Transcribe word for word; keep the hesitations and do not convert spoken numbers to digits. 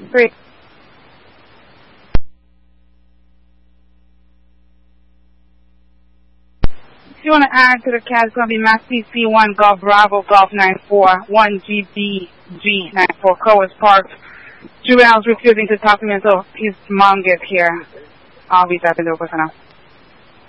Three. If you want to add to the cat, it's going to be Max P C one Golf Bravo Golf nine four one G B G nine four Coas Park. Juvenile's refusing to talk to me until his mom gets here. I'll be back in the door for now.